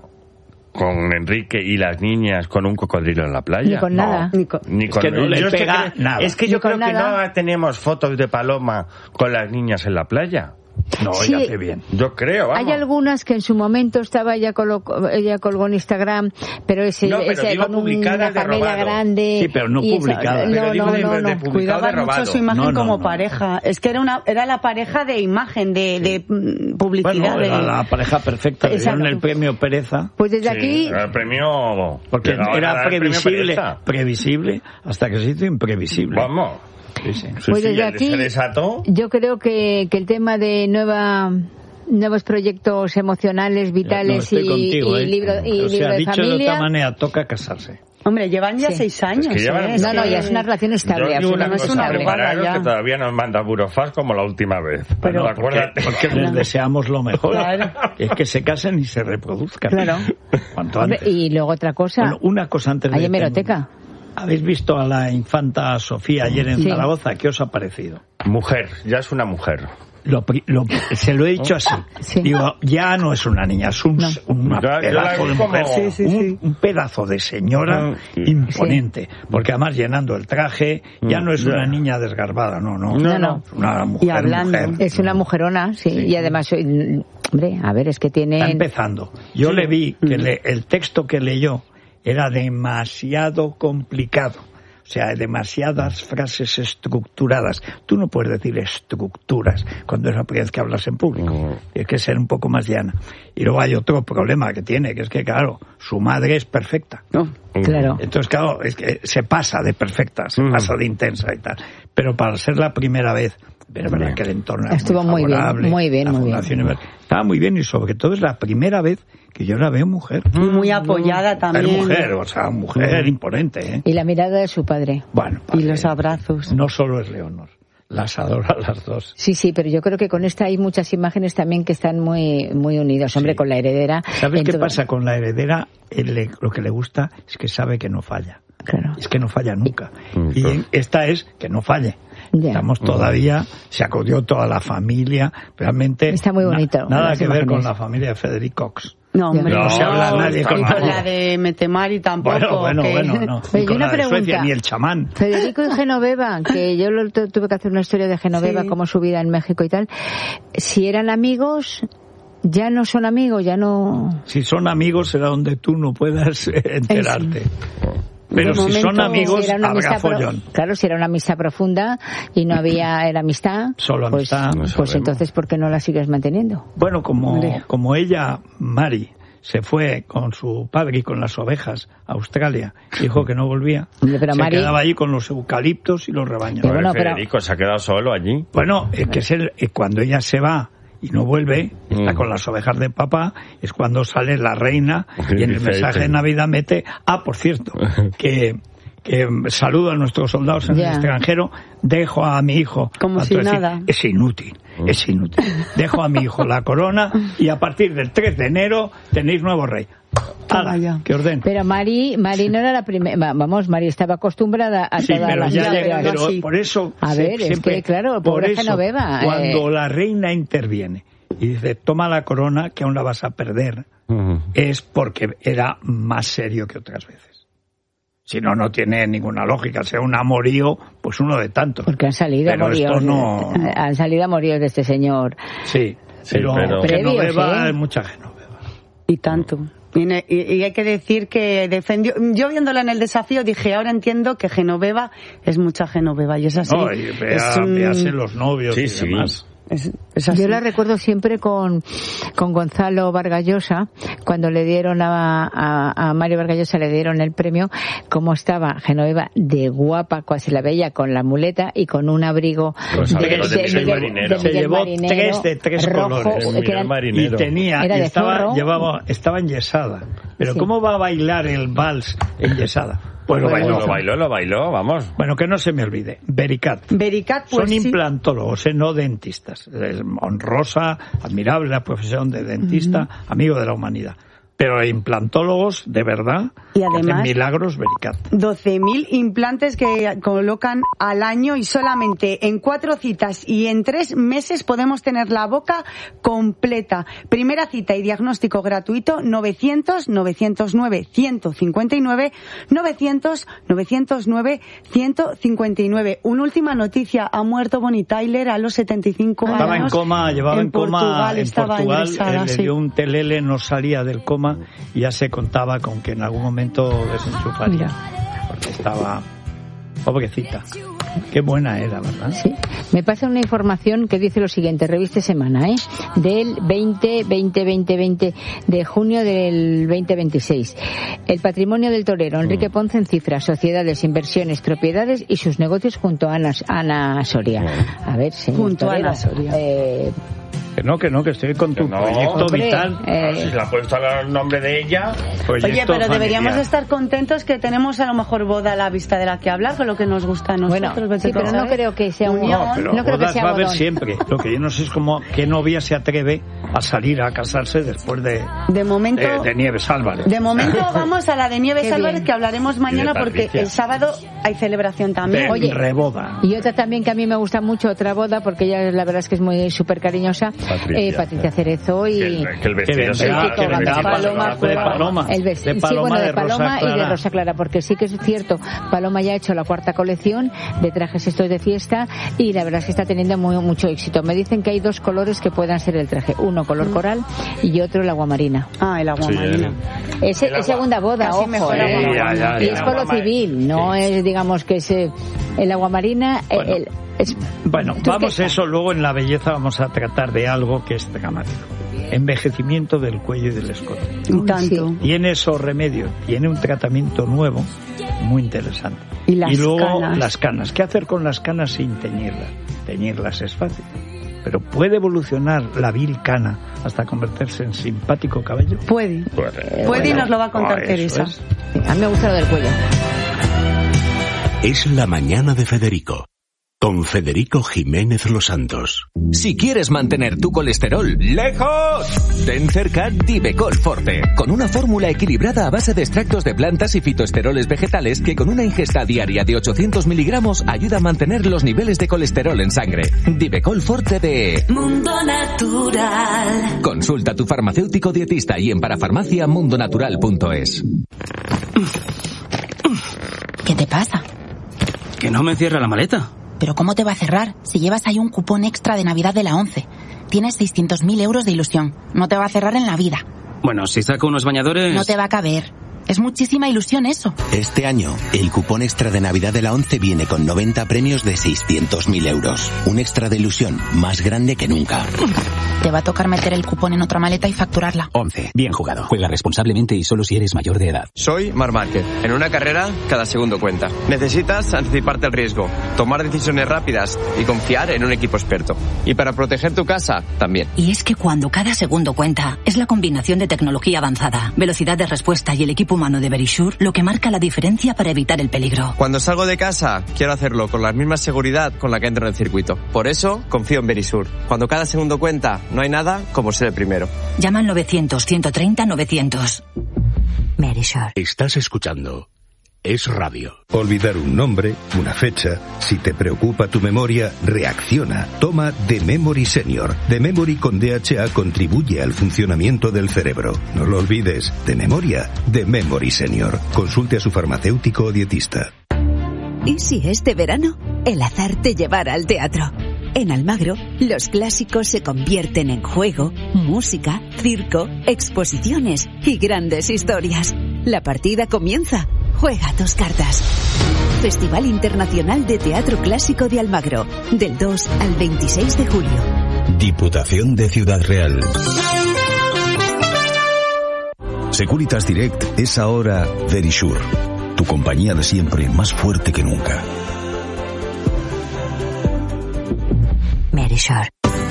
con Enrique y las niñas con un cocodrilo en la playa. Ni con no, nada. Ni con, ni con es que no le pega es que, nada. Es que yo ni creo que nada. no tenemos fotos de Paloma con las niñas en la playa. No, sí, ella hace bien. Yo creo, vamos. Hay algunas que en su momento estaba ella, colo- ella colgó en Instagram, pero ese, no, pero ese digo, con una Pamela grande. Sí, pero no publicada. Esa, pero no, digo no, de, no, de, no. de Cuidaba de mucho su imagen no, no, como no. pareja. Es que era una era la pareja de imagen, de, de publicidad. Bueno, de... era la pareja perfecta. Le dieron el premio Pereza. Pues desde sí, aquí... el premio... Porque era previsible, premio previsible hasta que se hizo imprevisible. Vamos. Sí, sí. Pues sí, desde sí, aquí, se desató. yo creo que, que el tema de nueva... nuevos proyectos emocionales, vitales no, y, contigo, y ¿eh? libro, y o sea, libro de dicho familia. de otra manera, toca casarse. Hombre, llevan ya Sí. seis años. Es que llevan- ¿eh? No, no, ya es una relación estable. Yo digo una absolutamente cosa, estable. prepararos ya. que todavía nos manda Burofax como la última vez. Pero- ¿No? Acuérdate. Porque les deseamos lo mejor. Claro. Es que se casen y se reproduzcan. Claro. Cuanto Hombre, antes. y luego otra cosa. Bueno, una cosa antes de... Hay hemeroteca. ¿Habéis visto a la infanta Sofía ayer en Sí. Zaragoza? ¿Qué os ha parecido? Mujer, ya es una mujer. Lo, lo, se lo he dicho así. Sí. Digo, ya no es una niña, es un, No. una Yo- yo la pedazo vi de como- mujer, Sí, sí, un, sí. un pedazo de señora Sí. imponente. Porque además llenando el traje, ya no es Ya. una niña desgarbada, no, no. No, no. Es una mujer, Y hablando. mujer. Es una mujerona, sí, Sí. y además, soy- hombre, a ver, es que tiene... Está empezando. Yo le vi que le- el texto que leyó era demasiado complicado. O sea, demasiadas frases estructuradas. Tú no puedes decir estructuras cuando es la primera vez que hablas en público. Uh-huh. Hay que ser un poco más llana. Y luego hay otro problema que tiene, que es que, claro, su madre es perfecta. No. Claro. Entonces, claro, es que se pasa de perfecta, se Uh-huh. pasa de intensa y tal. Pero para ser la primera vez, pero es verdad que el entorno era Estuvo muy bien, favorable, muy bien, la muy bien. Fundación Iber- Estaba muy bien y sobre todo es la primera vez que yo la veo mujer. Y muy apoyada Es también. mujer, o sea, mujer imponente, ¿eh? Y la mirada de su padre. Bueno, Y vale. los abrazos. No solo es Leonor, las adora las dos. Sí, sí, pero yo creo que con esta hay muchas imágenes también que están muy muy unidas. Hombre, Sí. con la heredera. ¿Sabes qué Entonces- pasa con la heredera? Él le- lo que le gusta es que sabe que no falla. Claro. Es que no falla nunca. Mm, Y pues. esta es que no falle. Ya. Estamos todavía, se acudió toda la familia, realmente... Está muy bonito, na- nada las que ver imágenes. con la familia de Federic Cox. No, hombre, No, no, se habla nadie con ni la- con la de Metemari tampoco. Bueno, bueno, que- bueno, no. Oye, Ni con una la de Suecia, pregunta. ni el chamán. Federico y Genoveva, que yo lo, tu- tuve que hacer una historia de Genoveva, Sí. como su vida en México y tal. Si eran amigos, ya no son amigos, ya no... Si son amigos será donde tú no puedas eh, enterarte. Pero De si son momento, amigos, Si era una habrá amistad pro- follón. Claro, si era una amistad profunda y no había era amistad, Solo pues, amistad. No pues sabemos. entonces ¿por qué no la sigues manteniendo? Bueno, como, Hombre. como ella, Mari, se fue con su padre y con las ovejas a Australia, dijo que no volvía, Hombre, pero se Mari- quedaba allí con los eucaliptos y los rebaños. Pero Pobre bueno, pero- Federico se ha quedado solo allí. Bueno, es que es el- eh, cuando ella se va y no vuelve, está Mm. con las ovejas de papá, es cuando sale la reina y en el Dice, mensaje de dice. Navidad mete, ah, por cierto, que, que saludo a nuestros soldados en Ya. el extranjero, dejo a mi hijo. Como a si todo decir, nada. Es inútil, es inútil. Dejo a mi hijo la corona y a partir del tres de enero tenéis nuevo rey. Toma ¡Hala, ya. que orden! Pero Mari, Mari no era la primera, vamos, Mari estaba acostumbrada a Sí, todas pero las ya historias. llega- historias. pero Sí. por eso A se- ver, es siempre- que, claro, por pobre eso, Genoveva, cuando eh. la reina interviene y dice toma la corona que aún la vas a perder, Ujú. es porque era más serio que otras veces. Si no, no tiene ninguna lógica. Sea un amorío, pues uno de tantos. Porque han salido pero amoríos. Esto no... Han salido amoríos de este señor. Sí, pero, pero... Genoveva, Previos, ¿eh? hay mucha Genoveva. Y tanto. Y, y, y hay que decir que defendió. Yo viéndola en el desafío dije, ahora entiendo que Genoveva es mucha Genoveva. Y es así. No, y vea, es un... véase los novios sí, y sí. demás. Es, es así. Yo la recuerdo siempre con, con Gonzalo Vargas Llosa, cuando le dieron a, a, a Mario Vargas Llosa le dieron el premio, como estaba Genoveva de guapa, casi la veía con la muleta y con un abrigo Pues de, abrigo de de Miguel Miguel- Marinero. de Se Miguel llevó Marinero, tres de tres rojo, colores. De que Miguel eran- Marinero. Y tenía, Era y de estaba, zorro. llevaba, estaba enyesada. Pero Sí. ¿cómo va a bailar el vals enyesada? Pues lo Pues bailó. Lo bailó, lo bailó, vamos. Bueno, que no se me olvide. Vericat. Vericat, pues Son sí. implantólogos, eh, no dentistas. Es honrosa, admirable la profesión de dentista, uh-huh. amigo de la humanidad. Pero implantólogos, de verdad, Y que además, hacen milagros, Vericat. doce mil implantes que colocan al año y solamente en cuatro citas y en tres meses podemos tener la boca completa. Primera cita y diagnóstico gratuito novecientos, novecientos nueve, ciento cincuenta y nueve, novecientos, novecientos nueve, ciento cincuenta y nueve. Una última noticia, ha muerto Bonnie Tyler a los setenta y cinco años. Estaba en coma, llevaba en, coma Portugal, en estaba Portugal, ingresada, eh, le sí. dio un telele, no salía del coma y ya se contaba con que en algún momento desenchufaría. Porque estaba pobrecita. Qué buena era, ¿verdad? Sí. Me pasa una información que dice lo siguiente, revista Semana, ¿eh? Del veinte, veinte, veinte, veinte de junio del veinte veintiséis. El patrimonio del torero, Enrique Ponce en cifras, sociedades, inversiones, propiedades y sus negocios junto a Ana, Ana Soria. A ver, señor Junto a torero, Ana Soria. Eh, Que no, que no, que estoy con tu Que no, proyecto hombre, vital. eh, Si le ha puesto el nombre de ella. Proyecto Oye, pero deberíamos familiar. estar contentos que tenemos a lo mejor boda a la vista de la que hablar, con lo que nos gusta a nosotros. bueno, vete sí, tú a pero no saber. creo que sea un... Unión. No, pero no creo que bodas sea va a haber bodón. siempre. Lo que yo no sé es cómo, qué novia se atreve a salir a casarse después de, De momento, de, de Nieves Álvarez. de momento vamos a la de Nieves Qué Álvarez, bien. que hablaremos mañana de porque Patricia. el sábado hay celebración también. De Oye, reboda. Y otra también que a mí me gusta mucho, otra boda, porque ella la verdad es que es muy súper cariñosa, Patricia. eh, Patricia Cerezo y... Que el, que el Que vestido sea... vendrá, que vendrá Paloma, de Paloma. El vestido, De sí, Paloma, bueno, de de Rosa Paloma y de Clara. Rosa Clara, porque sí que es cierto, Paloma ya ha hecho la cuarta colección de trajes estos de fiesta y la verdad es que está teniendo muy, mucho éxito. Me dicen que hay dos colores que puedan ser el traje, uno color coral y otro el aguamarina. Ah, el agua Sí, marina. Es, El agua- es segunda boda, casi ojo, mejor ¿eh? agua Ya, ya, y ya. es por lo Agua- civil, no Sí. es, digamos, que es eh, el aguamarina, eh, Bueno. el, es- Bueno, ¿Tú vamos qué? a eso. Luego en la belleza vamos a tratar de algo que es dramático. Envejecimiento del cuello y del escote. Y Uy, tanto. sí. Tiene esos remedios, tiene un tratamiento nuevo, muy interesante. Y las luego canas. las canas. ¿Qué hacer con las canas sin teñirlas? Teñirlas es fácil. Pero ¿puede evolucionar la vil cana hasta convertirse en simpático cabello? Puede. Puede y nos lo va a contar Ah, eso Teresa. es. a mí me gusta lo del cuello. Es la mañana de Federico, con Federico Jiménez Los Santos. Si quieres mantener tu colesterol lejos, ten cerca Divecol Forte, con una fórmula equilibrada a base de extractos de plantas y fitoesteroles vegetales que con una ingesta diaria de ochocientos miligramos ayuda a mantener los niveles de colesterol en sangre. Divecol Forte de Mundo Natural. Consulta a tu farmacéutico dietista y en parafarmacia mundonatural punto es. ¿Qué te pasa? Que no me cierra la maleta. ¿Pero cómo te va a cerrar si llevas ahí un cupón extra de Navidad de la ONCE? Tienes seiscientos mil euros de ilusión. No te va a cerrar en la vida. Bueno, si saco unos bañadores... No te va a caber. Es muchísima ilusión eso. Este año, el cupón extra de Navidad de la ONCE viene con noventa premios de seiscientos mil euros. Un extra de ilusión más grande que nunca. Te va a tocar meter el cupón en otra maleta y facturarla. once. Bien jugado. Juega responsablemente y solo si eres mayor de edad. Soy Marc Márquez. En una carrera, cada segundo cuenta. Necesitas anticiparte al riesgo, tomar decisiones rápidas y confiar en un equipo experto. Y para proteger tu casa, también. Y es que cuando cada segundo cuenta, es la combinación de tecnología avanzada, velocidad de respuesta y el equipo humano de Verisure lo que marca la diferencia para evitar el peligro. Cuando salgo de casa, quiero hacerlo con la misma seguridad con la que entro en el circuito. Por eso, confío en Verisure. Cuando cada segundo cuenta, no hay nada como ser el primero. Llama al novecientos, ciento treinta, novecientos. Verisure. Estás escuchando Es Radio. Olvidar un nombre, una fecha. Si te preocupa tu memoria, reacciona. Toma The Memory Senior. The Memory con D H A contribuye al funcionamiento del cerebro. No lo olvides. De memoria, The Memory Senior. Consulte a su farmacéutico o dietista. ¿Y si este verano el azar te llevara al teatro? En Almagro, los clásicos se convierten en juego, música, circo, exposiciones y grandes historias. La partida comienza. Juega tus cartas. Festival Internacional de Teatro Clásico de Almagro, del dos al veintiséis de julio. Diputación de Ciudad Real. Securitas Direct es ahora Verisure, tu compañía de siempre más fuerte que nunca. Verisure.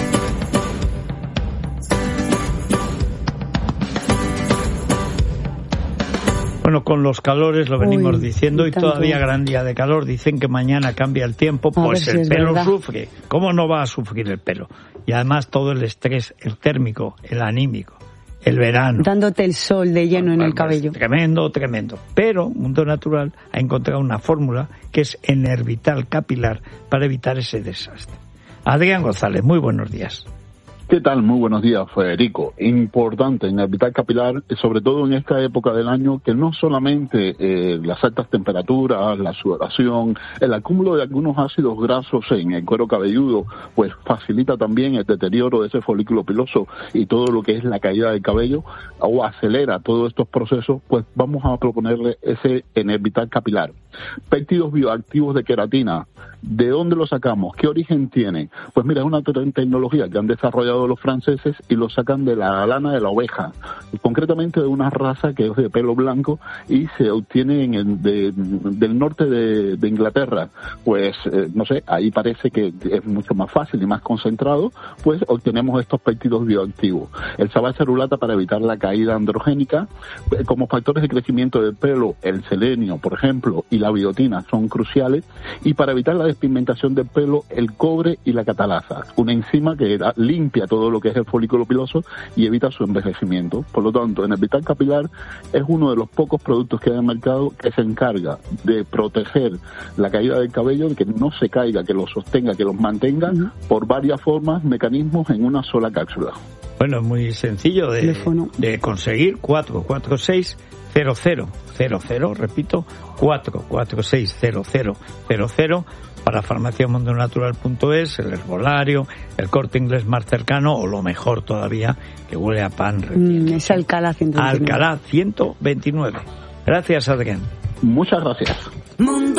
Bueno, con los calores lo venimos Uy, diciendo y tanto. todavía gran día de calor. Dicen que mañana cambia el tiempo, A pues ver si el es pelo verdad. sufre. ¿Cómo no va a sufrir el pelo? Y además todo el estrés, el térmico, el anímico, el verano. Dándote el sol de lleno en Bueno, el pues, cabello. Tremendo, tremendo. Pero Mundo Natural ha encontrado una fórmula que es Enervital Capilar para evitar ese desastre. Adrián González, muy buenos días. ¿Qué tal? Muy buenos días, Federico. Importante en el vital capilar, sobre todo en esta época del año, que no solamente eh, las altas temperaturas, la sudoración, el acúmulo de algunos ácidos grasos en el cuero cabelludo, pues facilita también el deterioro de ese folículo piloso y todo lo que es la caída del cabello, o acelera todos estos procesos, pues vamos a proponerle ese Enervital Capilar. Péptidos bioactivos de queratina. ¿De dónde lo sacamos? ¿Qué origen tiene? Pues mira, es una te- tecnología que han desarrollado los franceses y lo sacan de la lana de la oveja, concretamente de una raza que es de pelo blanco y se obtiene en el de, del norte de, de Inglaterra. Pues, eh, no sé, ahí parece que es mucho más fácil y más concentrado, pues obtenemos estos péptidos bioactivos. El sabacerulata para evitar la caída androgénica, eh, como factores de crecimiento del pelo, el selenio, por ejemplo, y la biotina son cruciales, y para evitar la despigmentación del pelo, el cobre y la catalasa, una enzima que da, limpia todo lo que es el folículo piloso y evita su envejecimiento. Por lo tanto, Enervital Capilar es uno de los pocos productos que hay en el mercado que se encarga de proteger la caída del cabello, de que no se caiga, que lo sostenga, que los mantenga, uh-huh. por varias formas, mecanismos en una sola cápsula. Bueno, es muy sencillo de, de conseguir. Cuatro cuatro seis cero cero cero cero, repito, cuatro cuatro seis cero cero cero cero para farmacia mundo natural punto es, el herbolario, el Corte Inglés más cercano, o lo mejor todavía, que huele a pan recién. Mm, es Alcalá ciento veintinueve. Alcalá ciento veintinueve. Gracias, Adrián. Muchas gracias. Mundo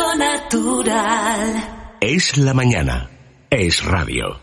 Natural. Es la mañana. Es radio.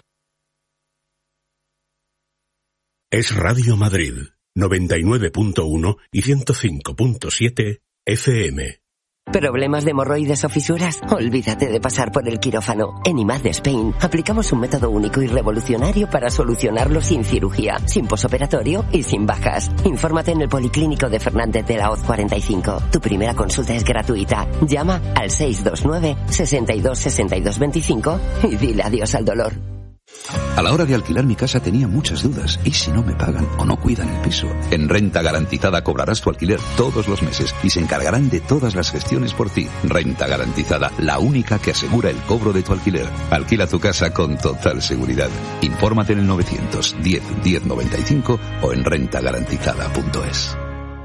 Es Radio Madrid, noventa y nueve punto uno y ciento cinco punto siete F M. ¿Problemas de hemorroides o fisuras? Olvídate de pasar por el quirófano. En I M A D de Spain aplicamos un método único y revolucionario para solucionarlo sin cirugía, sin posoperatorio y sin bajas. Infórmate en el Policlínico de Fernández de la Hoz cuarenta y cinco. Tu primera consulta es gratuita. Llama al seis dos nueve, sesenta y dos, sesenta y dos veinticinco y dile adiós al dolor. A la hora de alquilar mi casa tenía muchas dudas. ¿Y si no me pagan o no cuidan el piso? En Renta Garantizada cobrarás tu alquiler todos los meses y se encargarán de todas las gestiones por ti. Renta Garantizada, la única que asegura el cobro de tu alquiler. Alquila tu casa con total seguridad. Infórmate en el novecientos diez diez noventa y cinco o en renta garantizada punto es.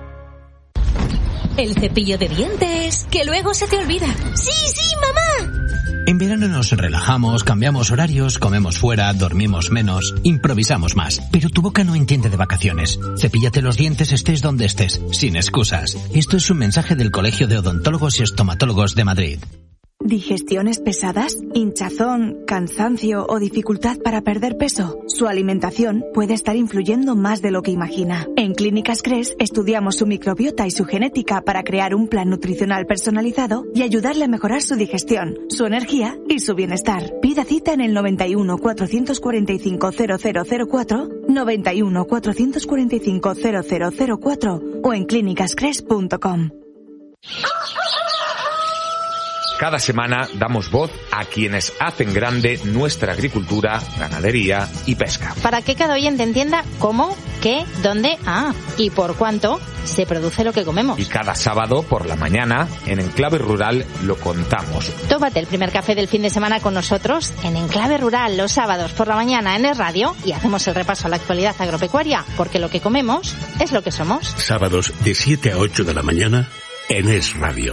El cepillo de dientes, que luego se te olvida. ¡Sí, sí, mamá! En verano nos relajamos, cambiamos horarios, comemos fuera, dormimos menos, improvisamos más. Pero tu boca no entiende de vacaciones. Cepíllate los dientes estés donde estés, sin excusas. Esto es un mensaje del Colegio de Odontólogos y Estomatólogos de Madrid. ¿Digestiones pesadas, hinchazón, cansancio o dificultad para perder peso? Su alimentación puede estar influyendo más de lo que imagina. En Clínicas Cres estudiamos su microbiota y su genética para crear un plan nutricional personalizado y ayudarle a mejorar su digestión, su energía y su bienestar. Pida cita en el noventa y uno, cuatrocientos cuarenta y cinco, cero cero cero cuatro, noventa y uno, cuatrocientos cuarenta y cinco, cero cero cero cuatro o en clínicas cres punto com. Cada semana damos voz a quienes hacen grande nuestra agricultura, ganadería y pesca. Para que cada oyente entienda cómo, qué, dónde, ah, y por cuánto se produce lo que comemos. Y cada sábado por la mañana, en Enclave Rural, lo contamos. Tómate el primer café del fin de semana con nosotros en Enclave Rural los sábados por la mañana en Es Radio y hacemos el repaso a la actualidad agropecuaria, porque lo que comemos es lo que somos. Sábados de siete a ocho de la mañana en Es Radio.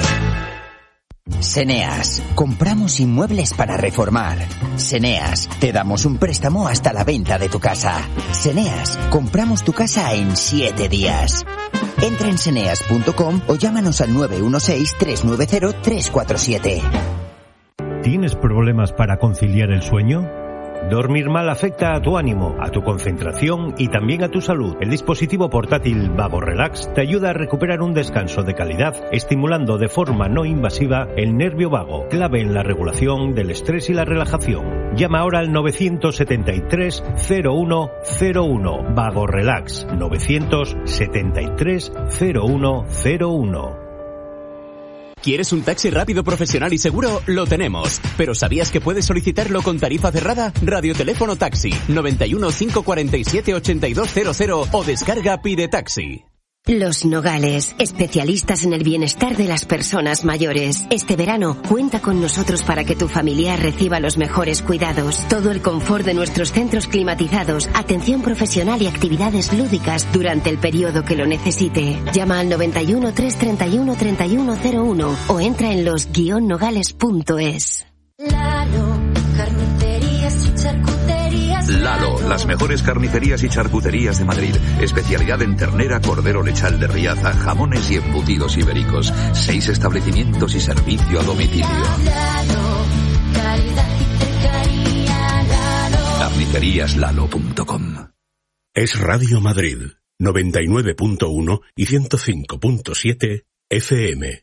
Seneas, compramos inmuebles para reformar. Seneas, te damos un préstamo hasta la venta de tu casa. Seneas, compramos tu casa en siete días. Entra en seneas punto com o llámanos al nueve uno seis, tres nueve cero, tres cuatro siete. ¿Tienes problemas para conciliar el sueño? Dormir mal afecta a tu ánimo, a tu concentración y también a tu salud. El dispositivo portátil Vago Relax te ayuda a recuperar un descanso de calidad, estimulando de forma no invasiva el nervio vago, clave en la regulación del estrés y la relajación. Llama ahora al nueve siete tres, cero uno cero uno. Vago Relax, nueve siete tres, cero uno cero uno. ¿Quieres un taxi rápido, profesional y seguro? Lo tenemos. ¿Pero sabías que puedes solicitarlo con tarifa cerrada? Radioteléfono Taxi, noventa y uno, cinco cuarenta y siete, ochenta y dos cero cero o descarga Pide Taxi. Los Nogales, especialistas en el bienestar de las personas mayores. Este verano, cuenta con nosotros para que tu familiar reciba los mejores cuidados. Todo el confort de nuestros centros climatizados, atención profesional y actividades lúdicas durante el periodo que lo necesite. Llama al noventa y uno, trescientos treinta y uno, treinta y uno cero uno o entra en los guion nogales punto es. Lalo, carnicerías y charcuterías. Lalo, las mejores carnicerías y charcuterías de Madrid. Especialidad en ternera, cordero lechal de Riaza, jamones y embutidos ibéricos. Seis establecimientos y servicio a domicilio. Lalo, calidad y cercanía, Lalo. carnicerías lalo punto com. Es Radio Madrid, noventa y nueve punto uno y ciento cinco punto siete F M.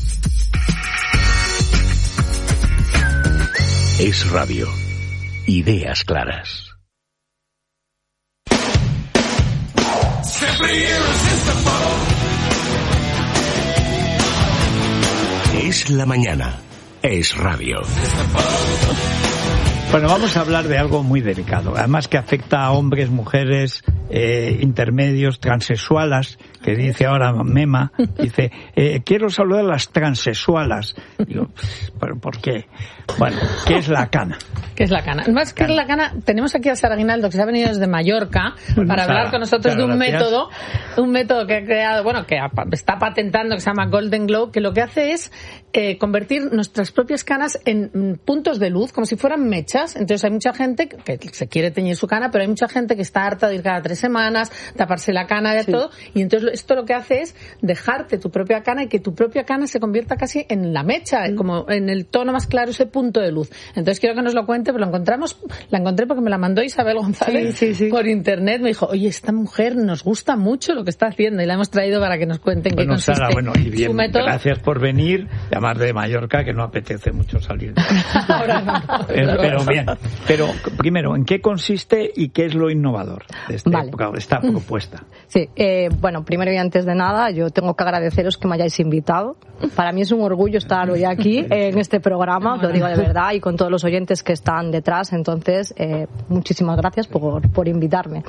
Es Radio. Ideas claras. Es la mañana. Es Radio. Bueno, vamos a hablar de algo muy delicado, además que afecta a hombres, mujeres, eh, intermedios, transexualas, que dice ahora Mema, dice, eh, quiero saludar a las transexualas. Digo, ¿pero por qué? Bueno, ¿qué es la cana? ¿Qué es la cana? Más que la cana, tenemos aquí a Sara Aguinaldo, que se ha venido desde Mallorca, bueno, para Sara, hablar con nosotros Sara, de un gracias. método, un método que ha creado, bueno, que está patentando, que se llama Golden Glow, que lo que hace es eh, convertir nuestras propias canas en puntos de luz, como si fueran mechas. Entonces hay mucha gente que se quiere teñir su cana, pero hay mucha gente que está harta de ir cada tres semanas, taparse la cana de sí. todo, y entonces esto lo que hace es dejarte tu propia cana y que tu propia cana se convierta casi en la mecha, mm. como en el tono más claro, ese punto de luz. Entonces quiero que nos lo cuente, pero lo encontramos, la encontré porque me la mandó Isabel González sí, sí, sí. por internet, me dijo, oye, esta mujer nos gusta mucho lo que está haciendo, y la hemos traído para que nos cuenten bueno, qué consiste Sara, bueno, y bien, su método. Gracias por venir, además de Mallorca, que no apetece mucho salir. Ahora no, no, pero, pero bien, pero primero, ¿en qué consiste y qué es lo innovador de este, vale. esta propuesta? Sí, eh, bueno, primero y antes de nada, yo tengo que agradeceros que me hayáis invitado. Para mí es un orgullo estar hoy aquí en este programa, os lo digo de verdad, y con todos los oyentes que están detrás. Entonces, eh, muchísimas gracias por, por invitarme.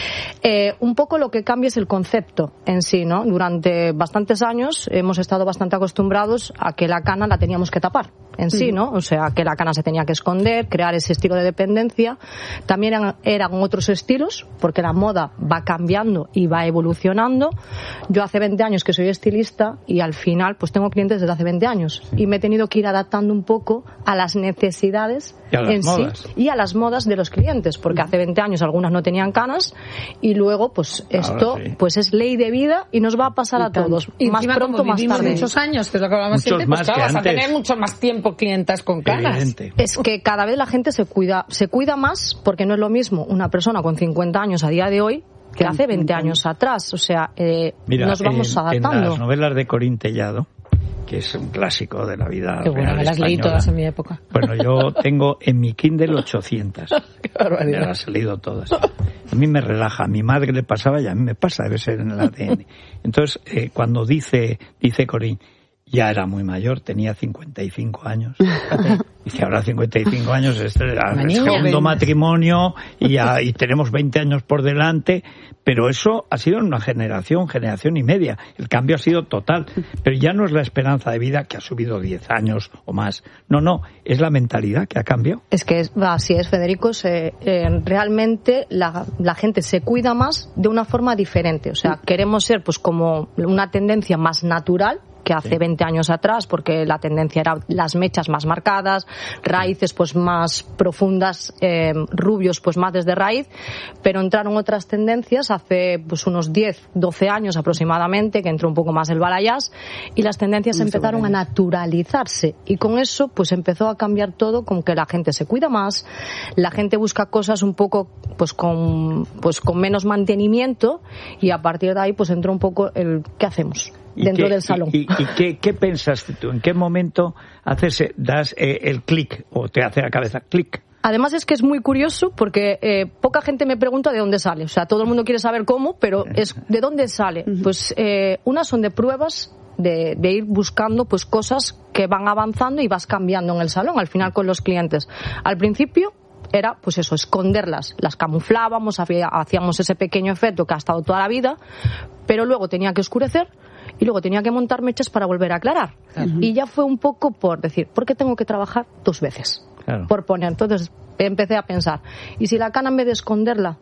Eh, un poco lo que cambia es el concepto en sí, ¿no? Durante bastantes años hemos estado bastante acostumbrados a que la cana la teníamos que tapar en sí, ¿no? O sea, que la cana se tenía que esconder, crear ese estilo de dependencia. También eran, eran otros estilos, porque la moda va cambiando y va evolucionando. Yo hace veinte años que soy estilista y al final pues tengo clientes desde hace veinte años sí. y me he tenido que ir adaptando un poco a las necesidades y a las en modas. sí y a las modas de los clientes, porque hace veinte años algunas no tenían canas y luego pues esto sí. pues es ley de vida y nos va a pasar y a tanto. todos. Y más pronto, más tarde. Muchos años, que es lo que hablamos siempre, pues claro, vas a tener mucho más tiempo clientas con canas. Evidente. Es que cada vez la gente se cuida, se cuida más, porque no es lo mismo una persona con cincuenta años a día de hoy que hace veinte años atrás. O sea, eh, Mira, nos vamos en, adaptando. En las novelas de Corín Tellado, que es un clásico de la vida Qué bueno, real me las leí española. todas en mi época. Bueno, yo tengo en mi Kindle ochocientas. Qué barbaridad. Me las he leído todas. A mí me relaja, a mi madre le pasaba y a mí me pasa, debe ser en el A D N. Entonces, eh, cuando dice, dice Corín, ya era muy mayor, tenía cincuenta y cinco años. Y si ahora cincuenta y cinco años es el segundo matrimonio y, ya, y tenemos veinte años por delante, pero eso ha sido en una generación, generación y media. El cambio ha sido total. Pero ya no es la esperanza de vida que ha subido diez años o más. No, no, es la mentalidad que ha cambiado. Es que es, así es, Federico. Se, eh, realmente la, la gente se cuida más de una forma diferente. O sea, queremos ser pues como una tendencia más natural que hace sí. veinte años atrás, porque la tendencia era las mechas más marcadas, raíces pues más profundas, eh, rubios pues más desde raíz, pero entraron otras tendencias hace pues unos diez, doce años aproximadamente, que entró un poco más el balayage, y las tendencias Muy empezaron a naturalizarse, y con eso pues empezó a cambiar todo, con que la gente se cuida más, la gente busca cosas un poco pues con, pues con menos mantenimiento, y a partir de ahí pues entró un poco el ¿qué hacemos? Dentro qué, del salón. ¿Y, y, y qué, qué pensaste tú? ¿En qué momento haces, das eh, el clic o te hace la cabeza clic? Además es que es muy curioso porque eh, poca gente me pregunta de dónde sale. O sea, todo el mundo quiere saber cómo, pero es ¿de dónde sale? Pues eh, unas son de pruebas, de, de ir buscando pues cosas que van avanzando y vas cambiando en el salón, al final con los clientes. Al principio era, pues eso, esconderlas. Las camuflábamos, hacíamos ese pequeño efecto que ha estado toda la vida, pero luego tenía que oscurecer y luego tenía que montar mechas para volver a aclarar. Uh-huh. Y ya fue un poco por decir, ¿por qué tengo que trabajar dos veces? Claro. Por poner. Entonces empecé a pensar, ¿y si la cana en vez de esconderla,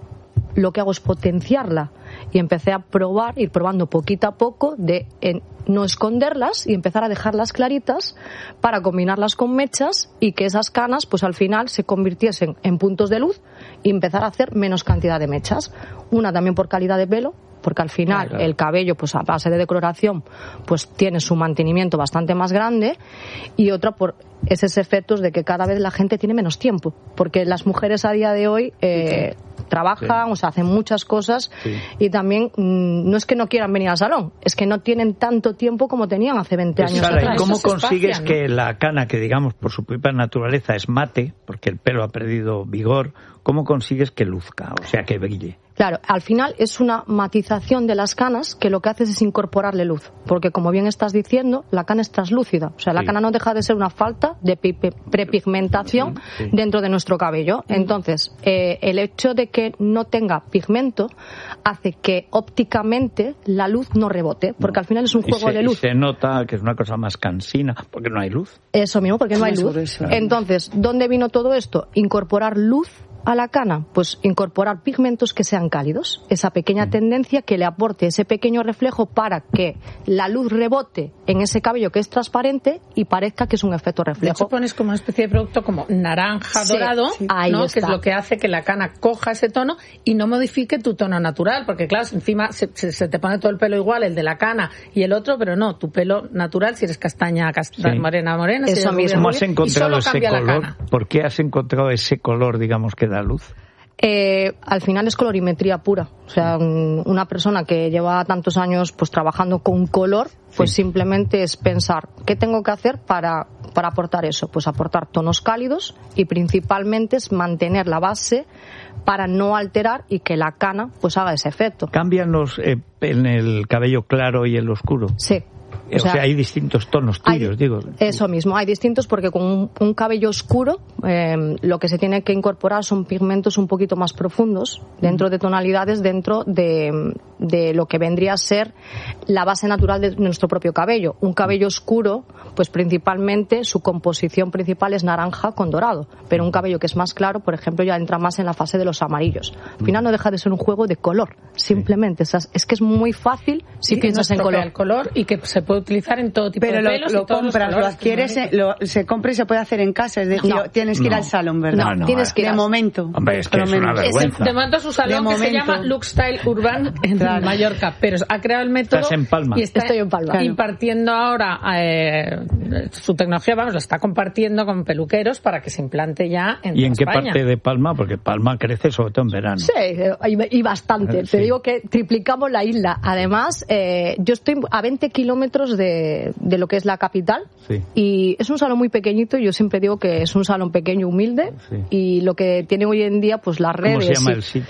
lo que hago es potenciarla? Y empecé a probar, ir probando poquito a poco de en, no esconderlas y empezar a dejarlas claritas para combinarlas con mechas y que esas canas pues al final se convirtiesen en puntos de luz y empezar a hacer menos cantidad de mechas. Una también por calidad de pelo, porque al final claro. el cabello pues a base de decoloración pues tiene su mantenimiento bastante más grande, y otra por esos efectos de que cada vez la gente tiene menos tiempo, porque las mujeres a día de hoy eh, sí. trabajan, sí. o sea, hacen muchas cosas sí. y también mmm, no es que no quieran venir al salón, es que no tienen tanto tiempo como tenían hace veinte pues años Sara, atrás. ¿Y cómo consigues espacian, que ¿no? la cana, que digamos por su propia naturaleza es mate, porque el pelo ha perdido vigor, cómo consigues que luzca, o sea, que brille? Claro, al final es una matización de las canas que lo que haces es incorporarle luz, porque como bien estás diciendo, la cana es translúcida, o sea, la sí. cana no deja de ser una falta de prepigmentación sí, sí. dentro de nuestro cabello. Entonces, eh, el hecho de que no tenga pigmento hace que ópticamente la luz no rebote, porque no. al final es un juego se, de luz. Y se nota que es una cosa más cansina, porque no hay luz. Eso mismo, porque no hay luz. Entonces, ¿dónde vino todo esto? Incorporar luz a la cana, pues incorporar pigmentos que sean cálidos, esa pequeña tendencia que le aporte ese pequeño reflejo para que la luz rebote en ese cabello que es transparente y parezca que es un efecto reflejo. De hecho pones como una especie de producto como naranja sí, dorado, sí. ¿no? que es lo que hace que la cana coja ese tono y no modifique tu tono natural, porque claro, encima se, se, se te pone todo el pelo igual, el de la cana y el otro, pero no, tu pelo natural, si eres castaña, castaña sí. morena, morena, eso si mismo. ¿Cómo has encontrado ese color? ¿Por qué has encontrado ese color, digamos, que da luz? Eh, al final es colorimetría pura, o sea, una persona que lleva tantos años pues trabajando con color, pues sí. simplemente es pensar ¿qué tengo que hacer para, para aportar eso? Pues aportar tonos cálidos y principalmente es mantener la base para no alterar y que la cana pues haga ese efecto. ¿Cambian los eh, en el cabello claro y el oscuro? Sí. O, o sea, sea, hay distintos tonos tuyos, hay, digo. Eso mismo, hay distintos porque con un, un cabello oscuro eh, lo que se tiene que incorporar son pigmentos un poquito más profundos dentro de tonalidades, dentro de, de lo que vendría a ser la base natural de nuestro propio cabello. Un cabello oscuro, pues principalmente su composición principal es naranja con dorado, pero un cabello que es más claro, por ejemplo, ya entra más en la fase de los amarillos. Al final no deja de ser un juego de color, simplemente. Sí. O sea, es que es muy fácil si sí, piensas en color. El color y que se puede utilizar en todo tipo pero de pelos. Pero lo, y todos compras, los lo adquieres, lo, se compra y se puede hacer en casa, es decir, no, tienes que no, ir al salón, ¿verdad? No, no, tienes que ir de al... momento. Hombre, es que es una vergüenza. De momento es un salón que se llama Look Style Urban en claro. Mallorca, pero ha creado el método. Estás en Palma. Y está Estoy en Palma. impartiendo ahora eh, su tecnología, vamos, lo está compartiendo con peluqueros para que se implante ya en ¿Y en España. qué parte de Palma? Porque Palma crece sobre todo en verano. Sí, y, y bastante. Sí. Te digo que triplicamos la isla. Además, eh, yo estoy a veinte kilómetros de, de lo que es la capital sí. y es un salón muy pequeñito. Yo siempre digo que es un salón pequeño, humilde sí. y lo que tiene hoy en día pues las redes. ¿Cómo se llama el sitio?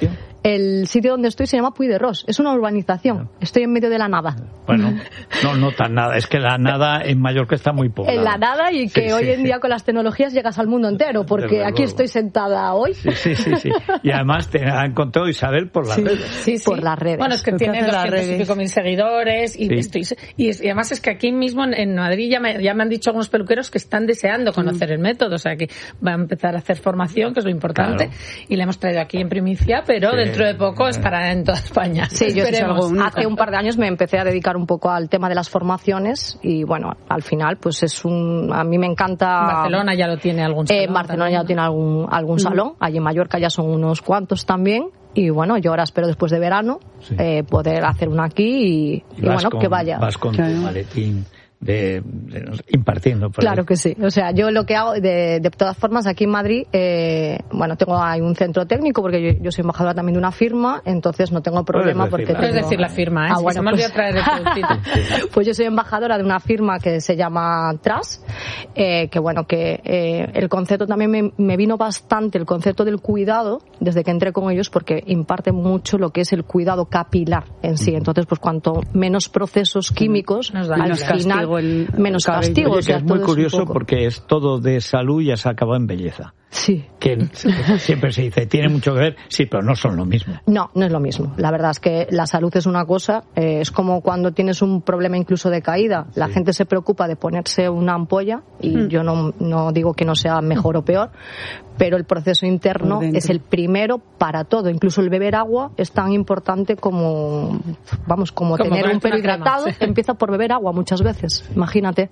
El sitio donde estoy se llama Puy de Ros. Es una urbanización. Estoy en medio de la nada. Bueno, no, no tan nada. Es que la nada en Mallorca está muy poblada. En la nada y que sí, hoy sí, en sí. día con las tecnologías llegas al mundo entero, porque Desde aquí luego. estoy sentada hoy. Sí, sí, sí, sí. Y además te ha encontrado Isabel por las Sí. redes. Sí, sí. Por las redes. Bueno, es que Lo que tiene hacen las doscientos y redes. pico mil seguidores y, Sí. estoy, y, es- y además es que aquí mismo en, en Madrid ya me, ya me han dicho algunos peluqueros que están deseando conocer el método, o sea que va a empezar a hacer formación, que es lo importante, Claro. y le hemos traído aquí en primicia, pero Sí. dentro de poco estará en toda España. Sí, yo Esperemos. hace un par de años me empecé a dedicar un poco al tema de las formaciones y bueno, al final pues es un... A mí me encanta... En Barcelona ya lo tiene algún salón. Eh, en Barcelona ya tiene algún, algún Mm. salón, allí en Mallorca ya son unos cuantos también y bueno, yo ahora espero después de verano eh, poder hacer una aquí y, y vas bueno, con- que vaya. Vas con tu maletín de, de- impartiendo. por Claro ahí. que sí. O sea, yo lo que hago, de, de todas formas, aquí en Madrid, eh, bueno, tengo hay un centro técnico porque yo, yo soy embajadora también de una firma, entonces no tengo problema porque Puedes tengo... decir la firma, ¿eh? Ah, Si bueno, se me pues- olvidó traer el productito. Pues yo soy embajadora de una firma que se llama Tras, eh, que bueno, que eh, el concepto también me, me vino bastante, el concepto del cuidado, desde que entré con ellos, porque imparte mucho lo que es el cuidado capilar en sí. Entonces, pues cuanto menos procesos químicos, Nos da al menos final, castigo el- menos el cabello. castigo. Oye, o sea, que es muy todo un curioso poco- porque es todo de salud y has acabado en belleza. Sí. Que siempre se dice, tiene mucho que ver, sí, pero no son lo mismo. No, no es lo mismo. La verdad es que la salud es una cosa, eh, es como cuando tienes un problema incluso de caída. La gente se preocupa de ponerse una ampolla y Mm. yo no, no digo que no sea mejor o peor, pero el proceso interno Por dentro. es el primero para todo. Incluso el beber agua es tan importante como, vamos, como, Como tener un comerte pelo una crema, hidratado. sí. Empieza por beber agua muchas veces. Imagínate.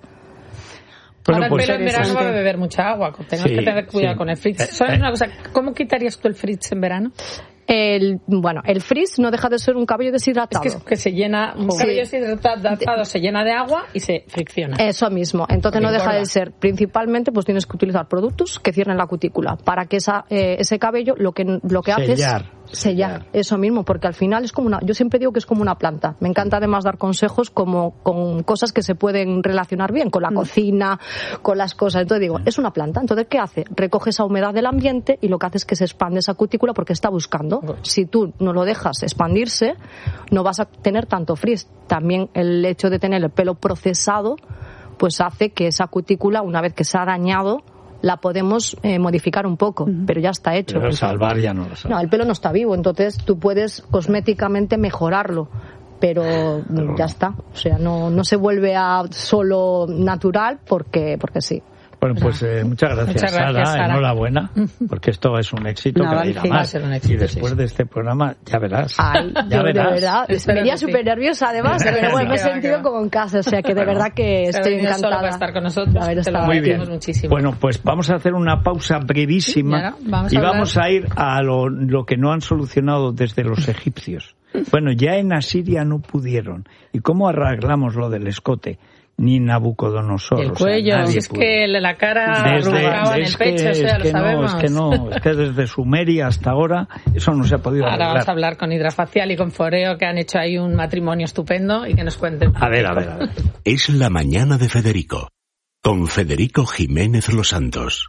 Ahora pues- el pelo en verano va a beber mucha agua. Tenemos Sí, que tener cuidado sí. con el frizz. Eh, eh. ¿Sabes una cosa? ¿Cómo quitarías tú el frizz en verano? El, bueno, el frizz no deja de ser un cabello deshidratado. Es que, es que se llena, un Sí. cabello deshidratado se llena de agua y se fricciona. Eso mismo. Entonces no deja Engorda. de ser, principalmente, pues tienes que utilizar productos que cierren la cutícula para que esa, eh, ese cabello lo que lo que hace Sellar. es sellar. Eso mismo, porque al final es como una, yo siempre digo que es como una planta. Me encanta además dar consejos como con cosas que se pueden relacionar bien con la cocina, con las cosas. Entonces digo, es una planta. Entonces ¿qué hace? Recoge esa humedad del ambiente y lo que hace es que se expande esa cutícula porque está buscando. Si tú no lo dejas expandirse, no vas a tener tanto frizz. También el hecho de tener el pelo procesado pues hace que esa cutícula, una vez que se ha dañado, la podemos eh, modificar un poco, pero ya está hecho. Pero salvar ya no lo salva. No, el pelo no está vivo, entonces tú puedes cosméticamente mejorarlo, pero mm, ya está. O sea, no, no se vuelve a solo natural porque, porque sí. Bueno, pues eh, muchas gracias, Muchas gracias, Sara, Sara. enhorabuena, porque esto es un éxito Un que va a ir a avance. Va a más. ser un éxito, Y después sí, de este programa, ya verás. Ay, ya yo de verás. verdad, Espero venía que sí. súper nerviosa además, pero bueno, me he Que va, sentido que va. como en casa, o sea que de verdad que Se ha estoy venido solo encantada. para estar con nosotros, de haber te lo estado Muy aquí. bien. agradecemos muchísimo. Bueno, pues vamos a hacer una pausa brevísima Sí, y ahora vamos y a hablar- vamos a ir a lo, lo que no han solucionado desde los egipcios. Bueno, ya en Asiria no pudieron. ¿Y cómo arreglamos lo del escote? Ni Nabucodonosor. El o sea, cuello, nadie si es pudo. que la cara arrugada en es el pecho, que, o sea, es lo que no, sabemos. es que no, es que desde Sumeria hasta ahora eso no se ha podido Ahora vamos a arreglar. hablar con Hidrafacial y con Foreo, que han hecho ahí un matrimonio estupendo y que nos cuenten. A ver, a ver, a ver. Es la mañana de Federico, con Federico Jiménez Los Santos.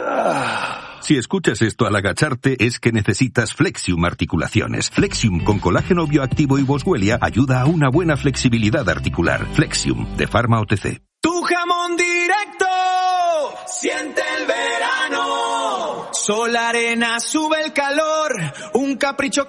Si escuchas esto al agacharte es que necesitas Flexium Articulaciones. Flexium con colágeno bioactivo y boswellia ayuda a una buena flexibilidad articular. Flexium de Pharma O T C. Tu jamón directo, siente el verano. Sol, arena, sube el calor, un capricho